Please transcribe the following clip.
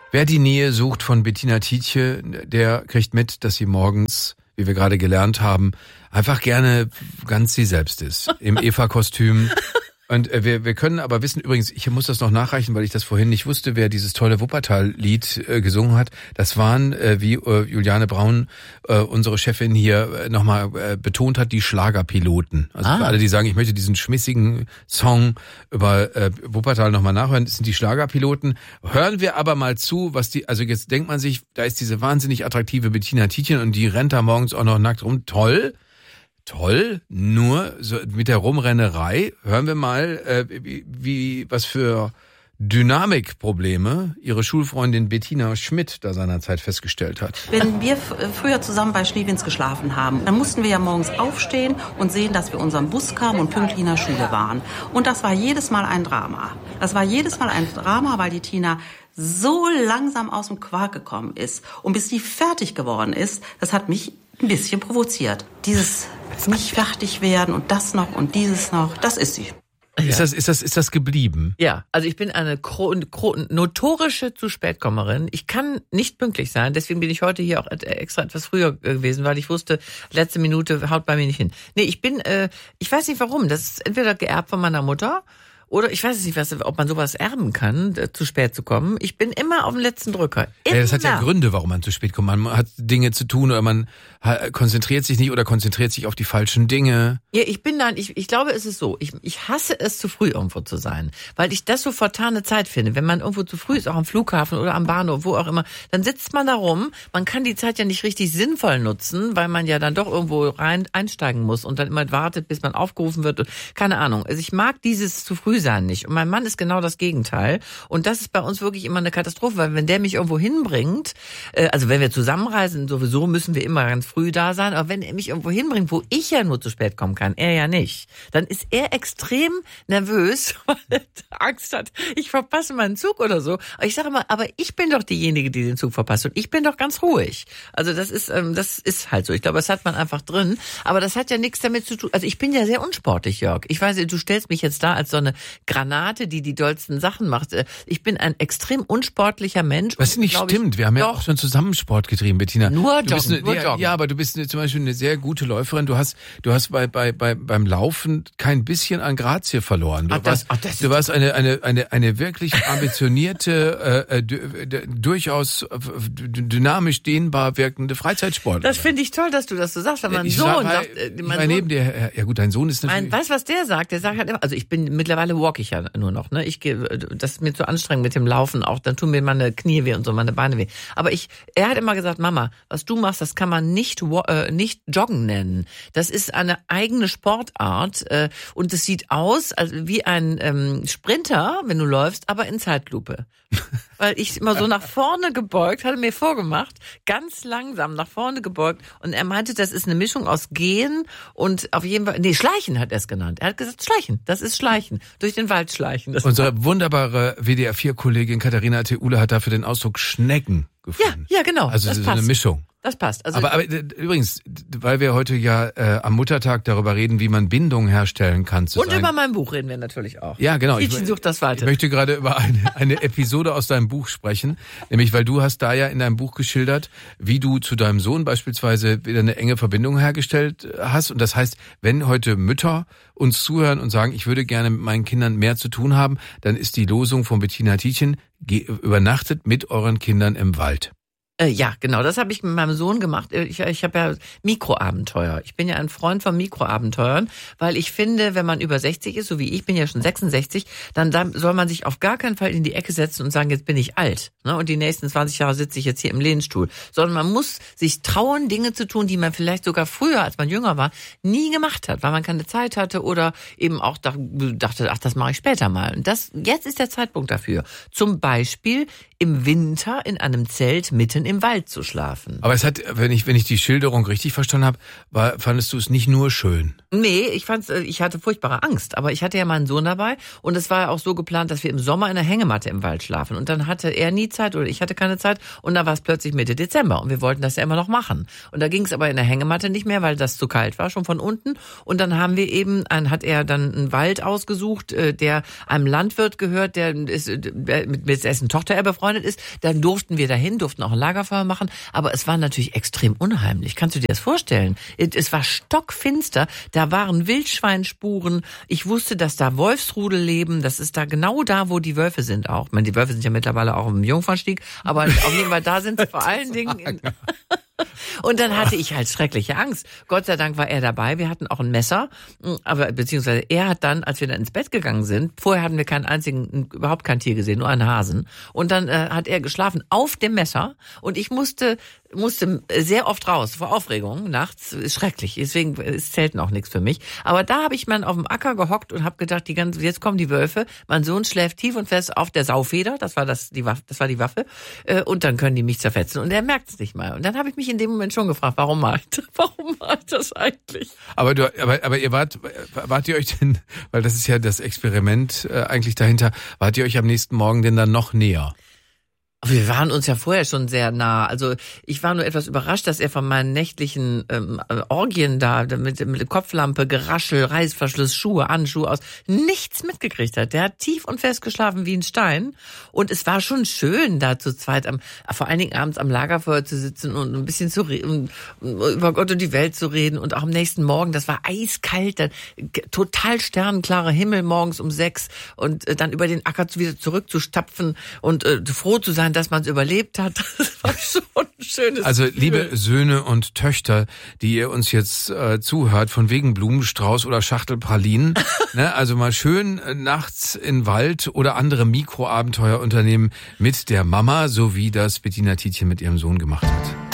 Wer die Nähe sucht von Bettina Tietje, der kriegt mit, dass sie morgens, wie wir gerade gelernt haben, einfach gerne ganz sie selbst ist. Im Eva-Kostüm. Und wir können aber wissen, übrigens, ich muss das noch nachreichen, weil ich das vorhin nicht wusste, wer dieses tolle Wuppertal-Lied gesungen hat. Das waren, wie Juliane Braun, unsere Chefin hier nochmal betont hat, die Schlagerpiloten. Also für alle, die sagen, ich möchte diesen schmissigen Song über Wuppertal nochmal nachhören, das sind die Schlagerpiloten. Hören wir aber mal zu, was die, also jetzt denkt man sich, da ist diese wahnsinnig attraktive Bettina Tietjen und die rennt da morgens auch noch nackt rum. Toll, nur so mit der Rumrennerei hören wir mal, was für Dynamikprobleme ihre Schulfreundin Bettina Schmidt da seinerzeit festgestellt hat. Wenn wir früher zusammen bei Schliewins geschlafen haben, dann mussten wir ja morgens aufstehen und sehen, dass wir unseren Bus kamen und pünktlich in der Schule waren. Und das war jedes Mal ein Drama. Weil die Tina so langsam aus dem Quark gekommen ist. Und bis die fertig geworden ist, das hat mich ein bisschen provoziert. Dieses nicht fertig werden und das noch und dieses noch, das ist sie. Ja. Ist das geblieben? Ja, also ich bin eine notorische Zu-Spät-Kommerin. Ich kann nicht pünktlich sein, deswegen bin ich heute hier auch extra etwas früher gewesen, weil ich wusste, letzte Minute haut bei mir nicht hin. Nee, ich weiß nicht warum, das ist entweder geerbt von meiner Mutter oder ich weiß nicht, ob man sowas erben kann, zu spät zu kommen. Ich bin immer auf dem letzten Drücker. Ja, das hat ja Gründe, warum man zu spät kommt. Man hat Dinge zu tun oder man konzentriert sich nicht oder konzentriert sich auf die falschen Dinge. Ja, ich glaube, es ist so. Ich hasse es, zu früh irgendwo zu sein, weil ich das so vertane Zeit finde. Wenn man irgendwo zu früh ist, auch am Flughafen oder am Bahnhof, wo auch immer, dann sitzt man da rum. Man kann die Zeit ja nicht richtig sinnvoll nutzen, weil man ja dann doch irgendwo einsteigen muss und dann immer wartet, bis man aufgerufen wird. Keine Ahnung. Also ich mag dieses zu früh sein nicht. Und mein Mann ist genau das Gegenteil. Und das ist bei uns wirklich immer eine Katastrophe, weil wenn der mich irgendwo hinbringt, also wenn wir zusammenreisen, sowieso müssen wir immer ganz früh da sein, aber wenn er mich irgendwo hinbringt, wo ich ja nur zu spät kommen kann, er ja nicht, dann ist er extrem nervös, weil er Angst hat, ich verpasse meinen Zug oder so. Aber ich sage immer, aber ich bin doch diejenige, die den Zug verpasst und ich bin doch ganz ruhig. Also das ist halt so. Ich glaube, das hat man einfach drin. Aber das hat ja nichts damit zu tun. Also ich bin ja sehr unsportlich, Jörg. Ich weiß, du stellst mich jetzt da als so eine Granate, die dollsten Sachen macht. Ich bin ein extrem unsportlicher Mensch. Was nicht stimmt. Wir haben ja auch schon zusammen Sport getrieben, Bettina. Nur Joggen. Ja, aber du bist zum Beispiel eine sehr gute Läuferin. Du hast beim Laufen kein bisschen an Grazie verloren. Du warst eine wirklich ambitionierte, durchaus dynamisch dehnbar wirkende Freizeitsportlerin. Das finde ich toll, dass du das so sagst. Wenn mein Sohn sagt, neben dir, ja gut, dein Sohn ist natürlich. Weißt du, was der sagt? Der sagt halt immer, also mittlerweile walk ich ja nur noch, ne? Das ist mir zu anstrengend mit dem Laufen auch, dann tun mir meine Knie weh und so, meine Beine weh. Aber er hat immer gesagt, Mama, was du machst, das kann man nicht Joggen nennen. Das ist eine eigene Sportart und es sieht aus wie ein Sprinter, wenn du läufst, aber in Zeitlupe. Weil ich immer so nach vorne gebeugt, hatte mir vorgemacht, ganz langsam nach vorne gebeugt und er meinte, das ist eine Mischung aus Gehen und auf jeden Fall, Schleichen hat er es genannt. Er hat gesagt, Schleichen, das ist Schleichen, durch den Wald schleichen. Unsere wunderbare WDR4-Kollegin Katharina Theule hat dafür den Ausdruck Schnecken gefunden. Ja, genau. Also das ist eine Mischung. Das passt. Also aber übrigens, weil wir heute ja am Muttertag darüber reden, wie man Bindung herstellen kann. Und über mein Buch reden wir natürlich auch. Ja, genau. Tietjen sucht das weiter. Ich möchte gerade über eine Episode aus deinem Buch sprechen. Nämlich, weil du hast da ja in deinem Buch geschildert, wie du zu deinem Sohn beispielsweise wieder eine enge Verbindung hergestellt hast. Und das heißt, wenn heute Mütter uns zuhören und sagen, ich würde gerne mit meinen Kindern mehr zu tun haben, dann ist die Losung von Bettina Tietjen, übernachtet mit euren Kindern im Wald. Ja, genau, das habe ich mit meinem Sohn gemacht. Ich habe ja Mikroabenteuer. Ich bin ja ein Freund von Mikroabenteuern, weil ich finde, wenn man über 60 ist, so wie ich bin ja schon 66, dann soll man sich auf gar keinen Fall in die Ecke setzen und sagen, jetzt bin ich alt, ne? Und die nächsten 20 Jahre sitze ich jetzt hier im Lehnstuhl. Sondern man muss sich trauen, Dinge zu tun, die man vielleicht sogar früher, als man jünger war, nie gemacht hat, weil man keine Zeit hatte oder eben auch dachte, ach, das mache ich später mal. Und jetzt ist der Zeitpunkt dafür. Zum Beispiel im Winter in einem Zelt mitten im Wald zu schlafen. Aber es hat, wenn ich die Schilderung richtig verstanden habe, fandest du es nicht nur schön? Nee, ich hatte furchtbare Angst, aber ich hatte ja meinen Sohn dabei und es war ja auch so geplant, dass wir im Sommer in der Hängematte im Wald schlafen und dann hatte er nie Zeit oder ich hatte keine Zeit und dann war es plötzlich Mitte Dezember und wir wollten das ja immer noch machen. Und da ging es aber in der Hängematte nicht mehr, weil das zu kalt war, schon von unten. Und dann hat er dann einen Wald ausgesucht, der einem Landwirt gehört, der mit dessen Tochter er befreundet ist. Dann durften wir dahin, durften auch ein Lagerfeuer machen, aber es war natürlich extrem unheimlich. Kannst du dir das vorstellen? Es war stockfinster. Da waren Wildschweinspuren. Ich wusste, dass da Wolfsrudel leben. Das ist da genau da, wo die Wölfe sind auch. Ich meine, die Wölfe sind ja mittlerweile auch im Jungfernstieg, aber auf jeden Fall da sind sie vor allen Dingen. Und dann hatte ich halt schreckliche Angst. Gott sei Dank war er dabei. Wir hatten auch ein Messer, aber beziehungsweise er hat dann, als wir dann ins Bett gegangen sind, vorher hatten wir überhaupt kein Tier gesehen, nur einen Hasen. Und dann hat er geschlafen auf dem Messer und ich musste sehr oft raus vor Aufregung nachts. Ist schrecklich, deswegen ist Zelten auch nichts für mich. Aber da habe ich mal auf dem Acker gehockt und habe gedacht, jetzt kommen die Wölfe. Mein Sohn schläft tief und fest auf der Saufeder, das war die Waffe. Und dann können die mich zerfetzen und er merkt es nicht mal. Und dann habe ich mich in dem Moment schon gefragt, warum mache ich das eigentlich? Aber ihr wart ihr euch denn, weil das ist ja das Experiment eigentlich dahinter, wart ihr euch am nächsten Morgen denn dann noch näher? Wir waren uns ja vorher schon sehr nah. Also ich war nur etwas überrascht, dass er von meinen nächtlichen Orgien da mit Kopflampe, Geraschel, Reißverschluss, Schuhe, Handschuhe aus nichts mitgekriegt hat. Der hat tief und fest geschlafen wie ein Stein. Und es war schon schön, da zu zweit vor allen Dingen abends am Lagerfeuer zu sitzen und ein bisschen zu reden, über Gott und die Welt zu reden. Und auch am nächsten Morgen, das war eiskalt, dann total sternenklarer Himmel morgens um 6 und dann über den Acker wieder zurückzustapfen und froh zu sein, dass man es überlebt hat. Das war schon ein schönes Also Gefühl. liebe Söhne und Töchter, die ihr uns jetzt zuhört, von wegen Blumenstrauß oder Schachtel Pralinen, ne, also mal schön nachts in Wald oder andere Mikroabenteuer unternehmen mit der Mama, so wie das Bettina Tietjen mit ihrem Sohn gemacht hat.